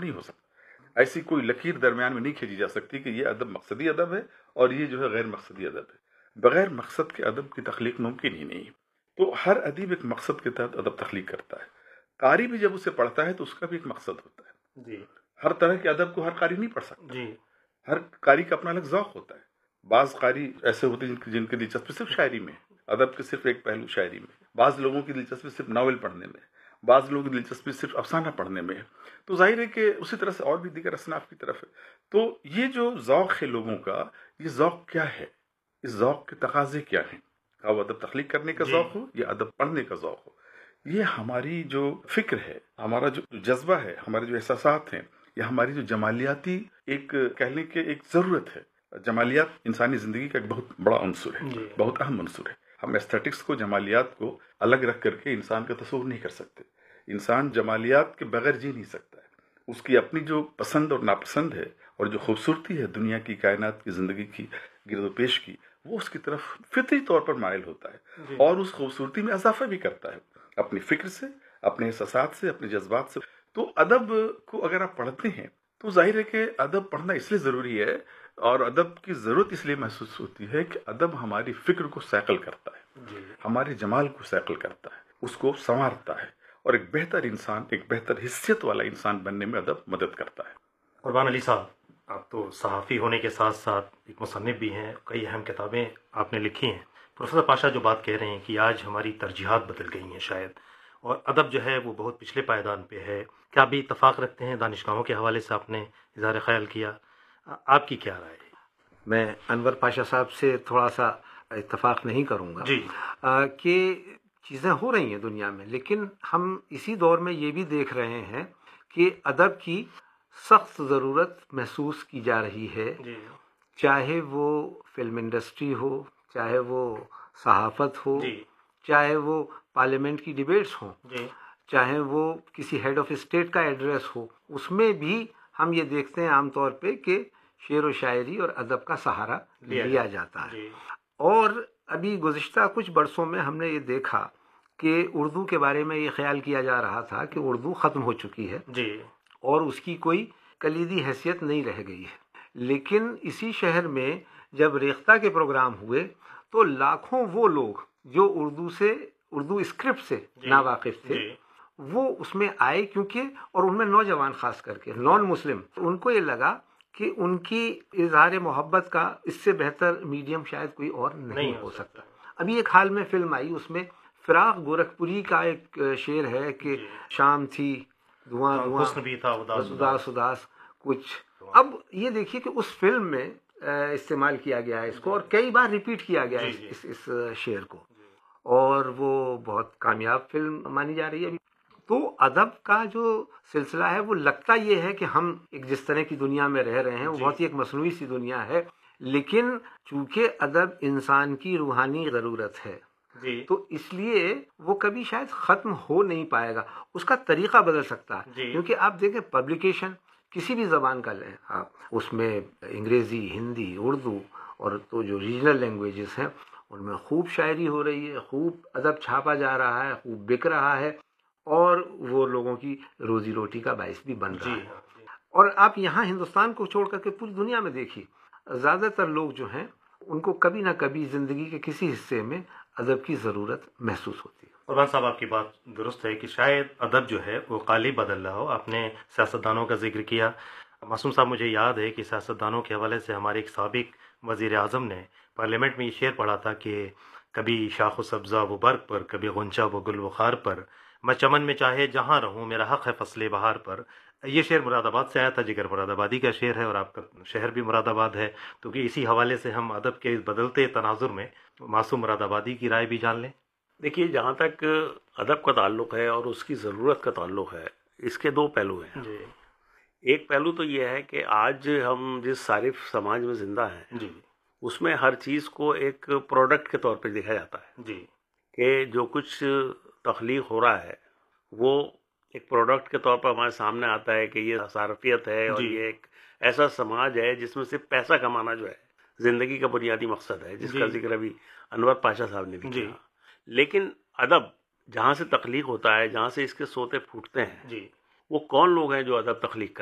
نہیں ہو سکتا. ایسی کوئی لکیر درمیان میں نہیں کھینچی جا سکتی کہ یہ ادب مقصدی ادب ہے اور یہ جو ہے غیر مقصدی ادب ہے. بغیر مقصد کے ادب کی تخلیق ممکن ہی نہیں. تو ہر ادیب ایک مقصد کے تحت ادب تخلیق کرتا ہے. قاری بھی جب اسے پڑھتا ہے تو اس کا بھی ایک مقصد ہوتا ہے. جی. ہر طرح کے ادب کو ہر قاری نہیں پڑھ سکتا. جی. ہر قاری کا اپنا الگ ذوق ہوتا ہے. بعض قاری ایسے ہوتے ہیں جن کی دلچسپی صرف شاعری میں ہے، ادب کے صرف ایک پہلو شاعری میں. بعض لوگوں کی دلچسپی صرف ناول پڑھنے میں ہے، بعض لوگوں کی دلچسپی صرف افسانہ پڑھنے میں ہے. تو ظاہر ہے کہ اسی طرح سے اور بھی دیگر اصناف کی طرف ہے. تو یہ جو ذوق ہے لوگوں کا، یہ ذوق کیا ہے، اس ذوق کے تقاضے کیا ہیں؟ وہ ادب تخلیق کرنے کا ذوق ہو یا ادب پڑھنے کا ذوق ہو. یہ ہماری جو فکر ہے، ہمارا جو جذبہ ہے، ہمارے جو احساسات ہیں، یا ہماری جو جمالیاتی ایک کہہ لیں کہ ایک ضرورت ہے. جمالیات انسانی زندگی کا ایک بہت بڑا عنصر ہے، بہت اہم عنصر ہے. ہم ایسٹیٹکس کو، جمالیات کو الگ رکھ کر کے انسان کا تصور نہیں کر سکتے. انسان جمالیات کے بغیر جی نہیں سکتا ہے. اس کی اپنی جو پسند اور ناپسند ہے اور جو خوبصورتی ہے دنیا کی، کائنات کی، زندگی کی گرد و پیش کی، وہ اس کی طرف فطری طور پر مائل ہوتا ہے اور اس خوبصورتی میں اضافہ بھی کرتا ہے اپنی فکر سے، اپنے احساسات سے، اپنے جذبات سے. تو ادب کو اگر آپ پڑھتے ہیں تو ظاہر ہے کہ ادب پڑھنا اس لیے ضروری ہے اور ادب کی ضرورت اس لیے محسوس ہوتی ہے کہ ادب ہماری فکر کو صیقل کرتا ہے، ہمارے جمال کو صیقل کرتا ہے، اس کو سنوارتا ہے اور ایک بہتر انسان، ایک بہتر حیثیت والا انسان بننے میں ادب مدد کرتا ہے. قربان علی صاحب، آپ تو صحافی ہونے کے ساتھ ساتھ ایک مصنف بھی ہیں، کئی اہم کتابیں آپ نے لکھی ہیں. پروفیسر پاشا جو بات کہہ رہے ہیں کہ آج ہماری ترجیحات بدل گئی ہیں شاید، اور ادب جو ہے وہ بہت پچھلے پائیدان پہ ہے، کیا ابھی اتفاق رکھتے ہیں؟ دانشگاہوں کے حوالے سے آپ نے اظہار خیال کیا، آپ کی کیا رائے ہے؟ میں انور پاشا صاحب سے تھوڑا سا اتفاق نہیں کروں گا. جی. کہ چیزیں ہو رہی ہیں دنیا میں، لیکن ہم اسی دور میں یہ بھی دیکھ رہے ہیں کہ ادب کی سخت ضرورت محسوس کی جا رہی ہے. جی. چاہے وہ فلم انڈسٹری ہو، چاہے وہ صحافت ہو، جی. چاہے وہ پارلیمنٹ کی ڈیبیٹس ہوں، جی. چاہے وہ کسی ہیڈ آف اسٹیٹ کا ایڈریس ہو، اس میں بھی ہم یہ دیکھتے ہیں عام طور پہ کہ شعر و شاعری اور ادب کا سہارا لیا جاتا ہے. اور ابھی گزشتہ کچھ برسوں میں ہم نے یہ دیکھا کہ اردو کے بارے میں یہ خیال کیا جا رہا تھا کہ اردو ختم ہو چکی ہے اور اس کی کوئی کلیدی حیثیت نہیں رہ گئی ہے. لیکن اسی شہر میں جب ریختہ کے پروگرام ہوئے تو لاکھوں وہ لوگ جو اردو اسکرپٹ سے ناواقف تھے، وہ اس میں آئے، کیونکہ اور ان میں نوجوان خاص کر کے نان مسلم، ان کو یہ لگا کہ ان کی اظہار محبت کا اس سے بہتر میڈیم شاید کوئی اور نہیں ہو سکتا. ابھی ایک حال میں فلم آئی، اس میں فراق گورکھپوری کا ایک شعر ہے کہ شام تھی دھواں دھواں، حسن بھی تھا اداس اداس کچھ. اب یہ دیکھیے کہ اس فلم میں استعمال کیا گیا ہے اس کو، اور کئی بار ریپیٹ کیا گیا ہے اس شعر کو، اور وہ بہت کامیاب فلم مانی جا رہی ہے. تو ادب کا جو سلسلہ ہے وہ لگتا یہ ہے کہ ہم ایک جس طرح کی دنیا میں رہ رہے ہیں وہ بہت ہی ایک مصنوعی سی دنیا ہے، لیکن چونکہ ادب انسان کی روحانی ضرورت ہے تو اس لیے وہ کبھی شاید ختم ہو نہیں پائے گا. اس کا طریقہ بدل سکتا ہے، کیونکہ آپ دیکھیں پبلیکیشن کسی بھی زبان کا لیں آپ، اس میں انگریزی، ہندی، اردو اور تو جو ریجنل لینگویجز ہیں ان میں خوب شاعری ہو رہی ہے، خوب ادب چھاپا جا رہا ہے، خوب بک رہا ہے، اور وہ لوگوں کی روزی روٹی کا باعث بھی بن رہا ہے. اور آپ یہاں ہندوستان کو چھوڑ کر کے پوری دنیا میں دیکھیے، زیادہ تر لوگ جو ہیں ان کو کبھی نہ کبھی زندگی کے کسی حصے میں ادب کی ضرورت محسوس ہوتی ہے. قربان صاحب، آپ کی بات درست ہے کہ شاید ادب جو ہے وہ قالب بدل رہا ہو. آپ نے سیاستدانوں کا ذکر کیا. معصوم صاحب، مجھے یاد ہے کہ سیاستدانوں کے حوالے سے ہمارے ایک سابق وزیر اعظم نے پارلیمنٹ میں یہ شعر پڑھا تھا کہ کبھی شاخ و سبزہ وہ برگ پر، کبھی غنچہ وہ گل و خار پر، میں چمن میں چاہے جہاں رہوں، میرا حق ہے فصل بہار پر. یہ شعر مراد آباد سے آیا تھا، جگر مراد آبادی کا شعر ہے اور آپ کا شہر بھی مراد آباد ہے، تو کہ اسی حوالے سے ہم ادب کے اس بدلتے تناظر میں معصوم مراد آبادی کی رائے بھی جان لیں. دیکھیے، جہاں تک ادب کا تعلق ہے اور اس کی ضرورت کا تعلق ہے، اس کے دو پہلو ہیں. ایک پہلو تو یہ ہے کہ آج ہم جس صارف سماج میں زندہ ہیں اس میں ہر چیز کو ایک پروڈکٹ کے طور پہ دیکھا جاتا ہے کہ جو کچھ تخلیق ہو رہا ہے وہ ایک پروڈکٹ کے طور پر ہمارے سامنے آتا ہے کہ یہ صارفیت ہے اور یہ ایک ایسا سماج ہے جس میں سے پیسہ کمانا جو ہے زندگی کا بنیادی مقصد ہے، جس کا ذکر ابھی انور پاشا صاحب نے بھی کیا. لیکن ادب جہاں سے تخلیق ہوتا ہے، جہاں سے اس کے سوتے پھوٹتے ہیں، وہ کون لوگ ہیں جو ادب تخلیق کرتے ہیں؟